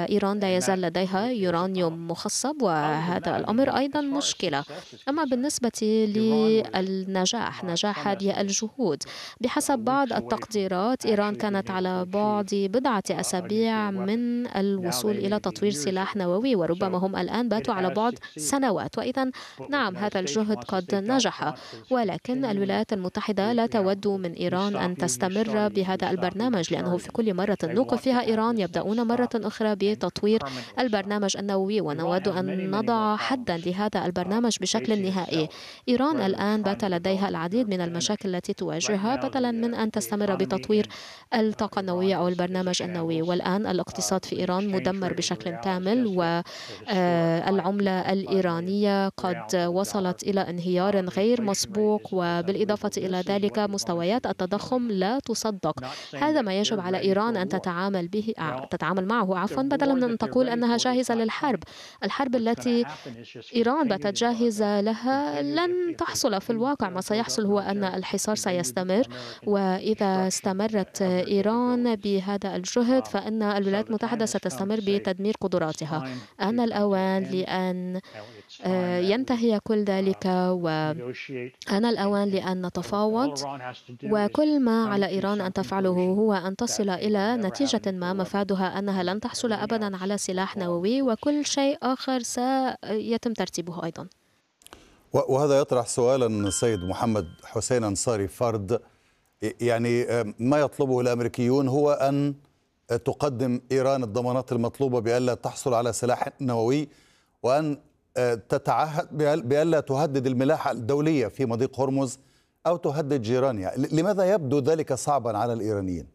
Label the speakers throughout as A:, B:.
A: إيران لا يزال لديها يورانيوم مخصب، وهذا الأمر أيضا مشكلة. أما بالنسبة للنجاح، نجاح هذه الجهود، بحسب بعض التقديرات إيران كانت على بعد بضعة أسابيع من الوصول إلى تطوير سلاح نووي، وربما هم الآن باتوا على بعد سنوات. وإذا نعم، هذا الجهد قد نجح، ولكن الولايات المتحدة لا تود من إيران أن تستمر بهذا البرنامج، لأنه في كل مرة نوقف فيها إيران يبدأون مرة أخرى بتطوير البرنامج النووي، ونود أن نضع حدا لهذا البرنامج بشكل نهائي. إيران الآن بات لديها العديد من المشاكل التي تواجهها، بدلا من أن تستمر بتطوير الطاقة النووية أو البرنامج النووي. والآن الاقتصاد في إيران مدمر بشكل كامل، والعملة الإيرانية قد وصلت إلى انهيار غير مسبوق، وبالإضافة إلى ذلك مستويات التضخم لا تصدق. هذا ما يجب على إيران أن تتعامل معه بدلا من أن تقول أنها جاهزة للحرب. الحرب التي إيران باتت جاهزة لها لن تحصل في الواقع. ما سيحصل هو أن الحصار سيستمر، وإذا استمرت إيران بهذا الجهد فإن الولايات المتحدة ستستمر بتدمير قدراتها. آن الأوان لأن ينتهي كل ذلك، وآن الأوان لأن نتفاوض، وكل ما على إيران أن تفعله هو أن تصل إلى نتيجة ما مفادها أنها لن تحصل أبدا على سلاح نووي، وكل شيء آخر سيتم ترتيبه أيضا.
B: وهذا يطرح سؤالا سيد محمد حسين أنصاري فرد، يعني ما يطلبه الأمريكيون هو أن تقدم إيران الضمانات المطلوبة بألا تحصل على سلاح نووي، وأن تتعهد بألا تهدد الملاحة الدولية في مضيق هرمز أو تهدد جيرانها. لماذا يبدو ذلك صعبا على الإيرانيين؟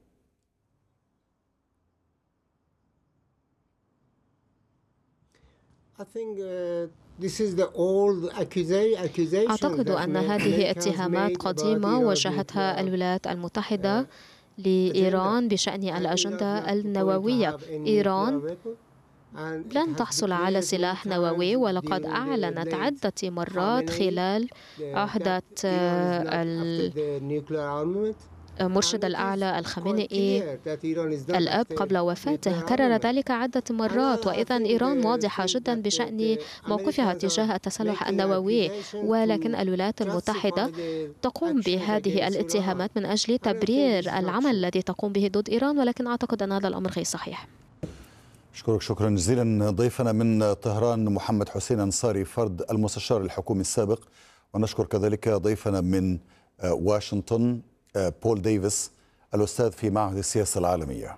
A: أعتقد أن هذه اتهامات قديمة وجهتها الولايات المتحدة لإيران بشأن الأجندة النووية. إيران لن تحصل على سلاح نووي، ولقد أعلنت عدة مرات خلال عهدة المرشد الأعلى الخامنئي الأب قبل وفاته، كرر ذلك عدة مرات. وإذا إيران واضحة جدا بشأن موقفها تجاه التسلح النووي، ولكن الولايات المتحدة تقوم بهذه الاتهامات من أجل تبرير العمل الذي تقوم به ضد إيران، ولكن أعتقد أن هذا الأمر غير صحيح.
B: أشكرك شكرا جزيلا. ضيفنا من طهران محمد حسين أنصاري فرد المستشار الحكومي السابق، ونشكر كذلك ضيفنا من واشنطن بول ديفيس الأستاذ في معهد السياسة العالمية.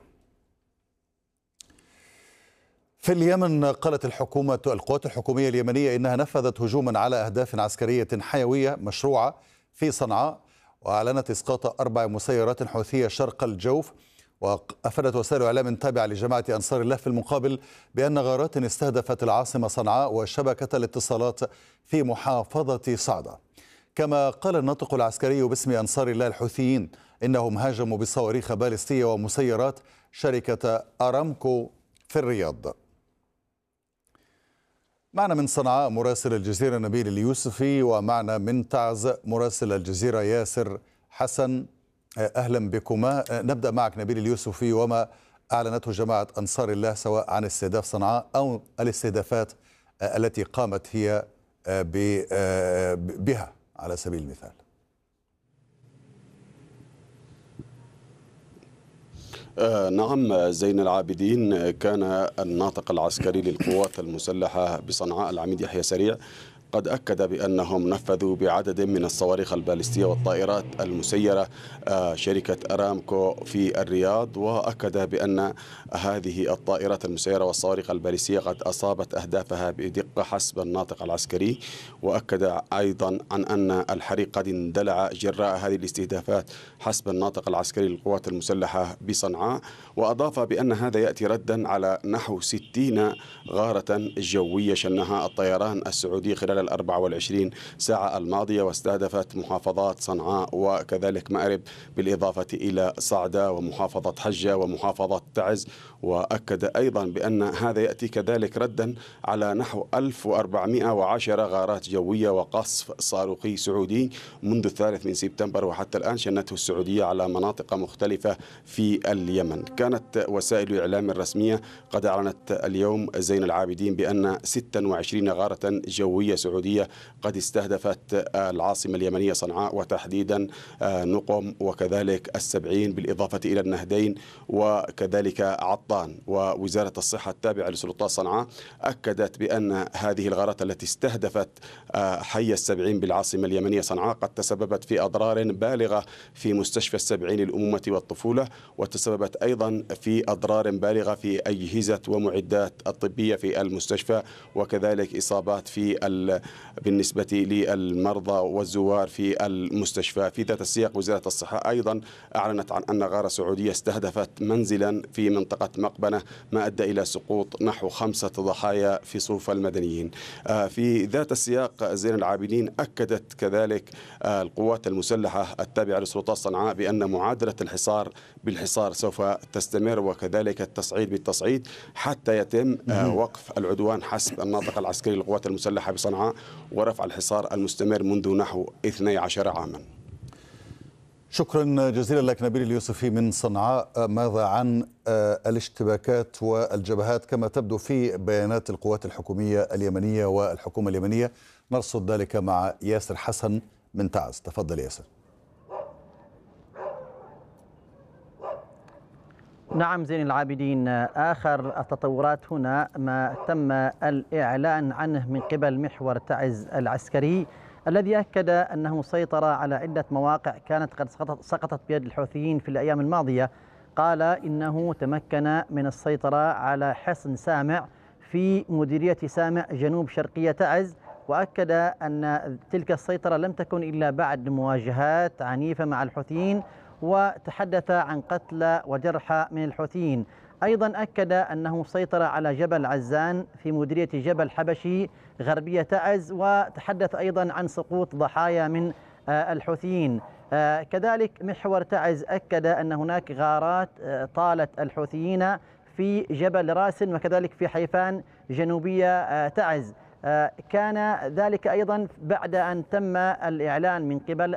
B: في اليمن قالت القوات الحكومية اليمنية إنها نفذت هجوما على أهداف عسكرية حيوية مشروعة في صنعاء، وأعلنت إسقاط 4 مسيرات حوثية شرق الجوف. وأفادت وسائل إعلام تابعة لجماعة أنصار الله في المقابل بأن غارات استهدفت العاصمة صنعاء وشبكة الاتصالات في محافظة صعدة. كما قال الناطق العسكري باسم أنصار الله الحوثيين إنهم هاجموا بصواريخ باليستية ومسيرات شركة أرامكو في الرياض. معنا من صنعاء مراسل الجزيرة نبيل اليوسفي، ومعنا من تعز مراسل الجزيرة ياسر حسن. أهلا بكما. نبدأ معك نبيل اليوسفي، وما أعلنته جماعة أنصار الله سواء عن استهداف صنعاء أو الاستهدافات التي قامت هي بها على سبيل المثال.
C: نعم زين العابدين، كان الناطق العسكري للقوات المسلحة بصنعاء العميد يحيى سريع قد أكد بأنهم نفذوا بعدد من الصواريخ البالستية والطائرات المسيرة شركة أرامكو في الرياض، وأكد بأن هذه الطائرات المسيرة والصواريخ البالستية قد أصابت أهدافها بدقة حسب الناطق العسكري. وأكد أيضا عن أن الحريق قد اندلع جراء هذه الاستهدافات حسب الناطق العسكري للقوات المسلحة بصنعاء. وأضاف بأن هذا يأتي ردا على نحو 60 غارة جوية شنها الطيران السعودي خلال خلال 24 ساعة الماضية، واستهدفت محافظات صنعاء وكذلك مأرب بالإضافة إلى صعدة ومحافظة حجة ومحافظة تعز. وأكد أيضا بأن هذا يأتي كذلك ردا على نحو 1410 غارات جوية وقصف صاروخي سعودي منذ 3 سبتمبر وحتى الآن شنته السعودية على مناطق مختلفة في اليمن. كانت وسائل الإعلام الرسمية قد أعلنت اليوم زين العابدين بأن 26 غارة جوية سعودية قد استهدفت العاصمة اليمنية صنعاء، وتحديدا نقم وكذلك السبعين بالإضافة إلى النهدين وكذلك عطان. ووزارة الصحة التابعة لسلطات صنعاء أكدت بأن هذه الغارات التي استهدفت حي السبعين بالعاصمة اليمنية صنعاء قد تسببت في أضرار بالغة في مستشفى السبعين للأمومة والطفولة، وتسببت أيضا في أضرار بالغة في أجهزة ومعدات الطبية في المستشفى، وكذلك إصابات بالنسبة للمرضى والزوار في المستشفى. في ذات السياق وزارة الصحة أيضا أعلنت عن أن غارة سعودية استهدفت منزلا في منطقة مقبنة ما أدى إلى سقوط نحو 5 ضحايا في صفوف المدنيين. في ذات السياق زين العابدين أكدت كذلك القوات المسلحة التابعة لسلطات صنعاء بأن معادلة الحصار بالحصار سوف تستمر، وكذلك التصعيد بالتصعيد حتى يتم وقف العدوان حسب الناطق العسكري للقوات المسلحة بصنعاء، ورفع الحصار المستمر منذ نحو 12 عاما.
B: شكرا جزيلا لك نبيل اليوسفي من صنعاء. ماذا عن الاشتباكات والجبهات كما تبدو في بيانات القوات الحكومية اليمنية والحكومة اليمنية؟ نرصد ذلك مع ياسر حسن من تعز. تفضل ياسر.
D: نعم زين العابدين، آخر التطورات هنا ما تم الإعلان عنه من قبل محور تعز العسكري الذي أكد أنه سيطر على عدة مواقع كانت قد سقطت بيد الحوثيين في الأيام الماضية. قال إنه تمكن من السيطرة على حصن سامع في مديرية سامع جنوب شرقية تعز، وأكد أن تلك السيطرة لم تكن إلا بعد مواجهات عنيفة مع الحوثيين، وتحدث عن قتلى وجرحى من الحوثيين. أيضا أكد أنه سيطر على جبل عزان في مديرية جبل حبشي غربية تعز، وتحدث أيضا عن سقوط ضحايا من الحوثيين. كذلك محور تعز أكد أن هناك غارات طالت الحوثيين في جبل راسن وكذلك في حيفان جنوبية تعز. كان ذلك أيضا بعد أن تم الإعلان من قبل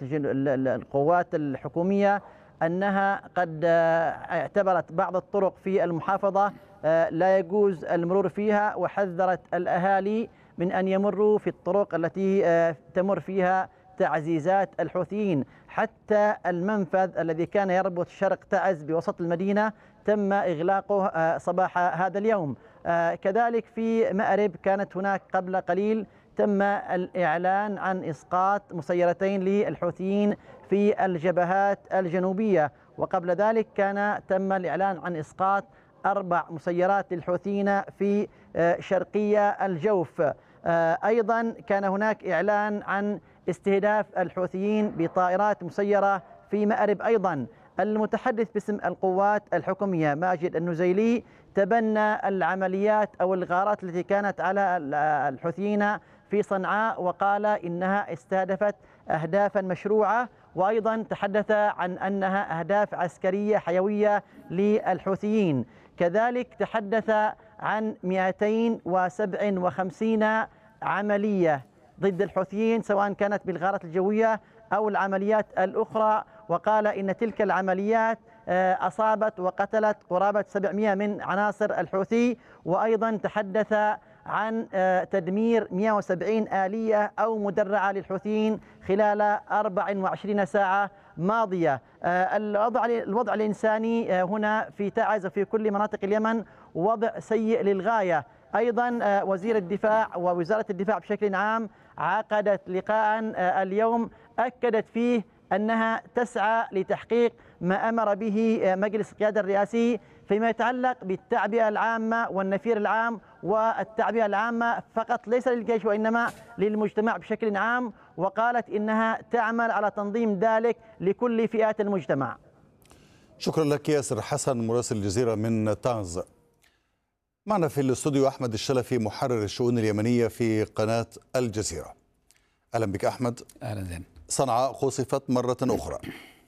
D: القوات الحكومية أنها قد اعتبرت بعض الطرق في المحافظة لا يجوز المرور فيها، وحذرت الأهالي من أن يمروا في الطرق التي تمر فيها تعزيزات الحوثيين. حتى المنفذ الذي كان يربط شرق تعز بوسط المدينة تم إغلاقه صباح هذا اليوم. كذلك في مأرب كانت هناك قبل قليل تم الإعلان عن إسقاط مسيرتين للحوثيين في الجبهات الجنوبية، وقبل ذلك تم الإعلان عن إسقاط 4 مسيرات للحوثيين في شرقية الجوف. أيضا كان هناك إعلان عن استهداف الحوثيين بطائرات مسيرة في مأرب. أيضا المتحدث باسم القوات الحكومية ماجد النزيلي تبنى العمليات أو الغارات التي كانت على الحوثيين في صنعاء، وقال إنها استهدفت أهدافا مشروعة، وأيضا تحدث عن أنها أهداف عسكرية حيوية للحوثيين. كذلك تحدث عن 257 عملية ضد الحوثيين سواء كانت بالغارات الجوية أو العمليات الأخرى، وقال إن تلك العمليات أصابت وقتلت قرابة 700 من عناصر الحوثي. وأيضا تحدث عن تدمير 170 آلية أو مدرعة للحوثيين خلال 24 ساعة ماضية. الوضع الإنساني هنا في تعز وفي كل مناطق اليمن وضع سيء للغاية. أيضا وزير الدفاع ووزارة الدفاع بشكل عام عقدت لقاء اليوم أكدت فيه أنها تسعى لتحقيق ما أمر به مجلس القيادة الرئاسي فيما يتعلق بالتعبئة العامة والنفير العام، والتعبئة العامة فقط ليس للجيش وإنما للمجتمع بشكل عام، وقالت إنها تعمل على تنظيم ذلك لكل فئات المجتمع.
B: شكرا لك ياسر حسن مراسل الجزيرة من تانز. معنا في الاستوديو أحمد الشلفي محرر الشؤون اليمنية في قناة الجزيرة. أهلا بك أحمد.
E: أهلا زين.
B: صنعاء قصفت مرة أخرى،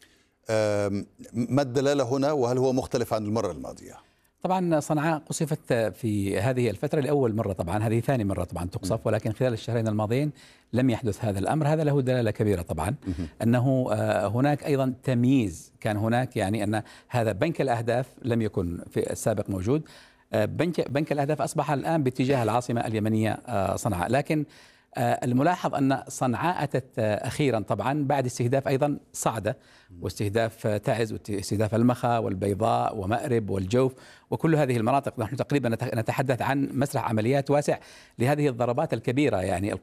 B: ما الدلالة هنا وهل هو مختلف عن المرة الماضية؟
E: طبعا صنعاء قصفت في هذه الفترة لأول مرة، طبعا هذه ثاني مرة طبعا تقصف، ولكن خلال الشهرين الماضيين لم يحدث هذا الأمر. هذا له دلالة كبيرة طبعا أنه هناك أيضا تمييز، كان هناك يعني أن هذا بنك الأهداف لم يكن في السابق موجود. بنك الأهداف أصبح الآن باتجاه العاصمة اليمنية صنعاء، لكن الملاحظ أن صنعاء أتت أخيرا طبعا بعد استهداف أيضا صعدة واستهداف تعز واستهداف المخا والبيضاء ومأرب والجوف وكل هذه المناطق. نحن تقريبا نتحدث عن مسرح عمليات واسع لهذه الضربات الكبيرة، يعني